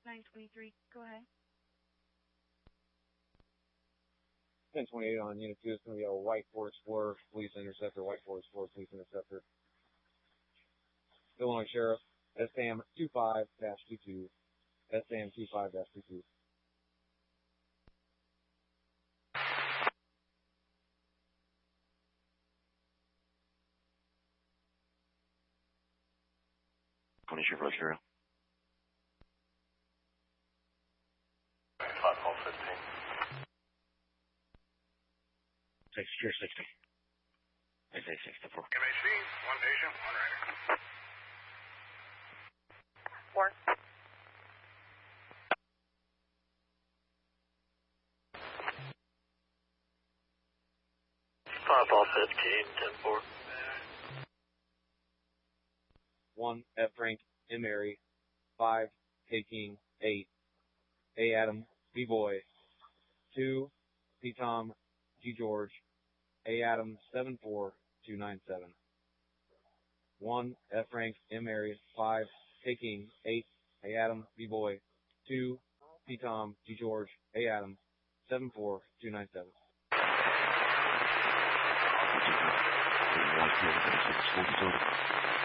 923. Go ahead. 1028 on Unit 2. It's going to be a white Ford Explorer, police interceptor, white Ford Explorer, police interceptor. Illinois Sheriff, SAM 25-22. SAM 25-22. Chevrolet Sierra. 5-15. 60. SA 64. MAC, one patient, one rider. 4. Pop 15, 10-4. 1, F. Frank, M. Mary, 5, K. King, 8, A. Adam, B. Boy, 2, P. Tom, G. George, A. Adam, 74297. 1, F. Frank, M. Mary, 5, K. King, 8, A. Adam, B. Boy, 2, P. Tom, G. George, A. Adam, 74297. White Ford 642.